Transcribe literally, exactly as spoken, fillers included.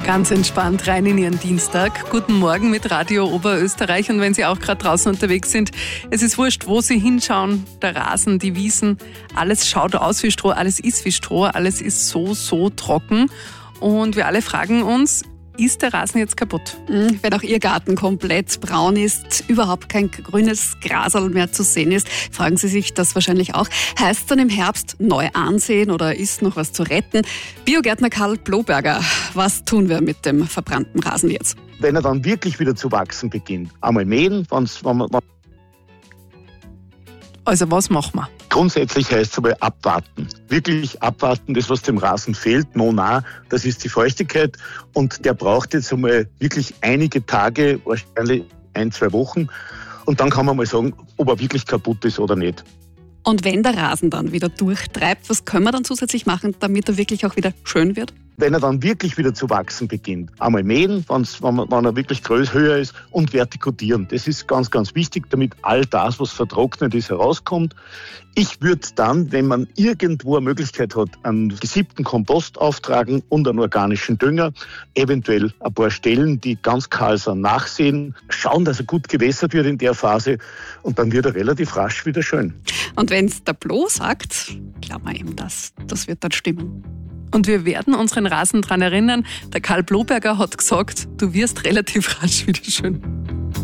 Ganz entspannt rein in Ihren Dienstag. Guten Morgen mit Radio Oberösterreich. Und wenn Sie auch gerade draußen unterwegs sind, es ist wurscht, wo Sie hinschauen. Der Rasen, die Wiesen, alles schaut aus wie Stroh, alles ist wie Stroh, alles ist so, so trocken. Und wir alle fragen uns, ist der Rasen jetzt kaputt? Mhm, wenn auch Ihr Garten komplett braun ist, überhaupt kein grünes Graserl mehr zu sehen ist, fragen Sie sich das wahrscheinlich auch. Heißt es dann im Herbst neu ansehen oder ist noch was zu retten? Biogärtner Karl Bloberger, was tun wir mit dem verbrannten Rasen jetzt? Wenn er dann wirklich wieder zu wachsen beginnt, einmal mähen, wenn's, wenn man... Also was machen wir? Grundsätzlich heißt es einmal abwarten. Wirklich abwarten, das was dem Rasen fehlt, no nah, das ist die Feuchtigkeit und der braucht jetzt einmal wirklich einige Tage, wahrscheinlich ein, zwei Wochen und dann kann man mal sagen, ob er wirklich kaputt ist oder nicht. Und wenn der Rasen dann wieder durchtreibt, was können wir dann zusätzlich machen, damit er wirklich auch wieder schön wird? Wenn er dann wirklich wieder zu wachsen beginnt, einmal mähen, wenn's, wenn, man, wenn er wirklich größer, höher ist und vertikutieren. Das ist ganz, ganz wichtig, damit all das, was vertrocknet ist, herauskommt. Ich würde dann, wenn man irgendwo eine Möglichkeit hat, einen gesiebten Kompost auftragen und einen organischen Dünger, eventuell ein paar Stellen, die ganz kahl sind, nachsehen, schauen, dass er gut gewässert wird in der Phase und dann wird er relativ rasch wieder schön. Und wenn es der Blo sagt, glauben wir ihm das, das wird dann stimmen. Und wir werden unseren Rasen daran erinnern, der Karl Bloberger hat gesagt, du wirst relativ rasch wieder schön.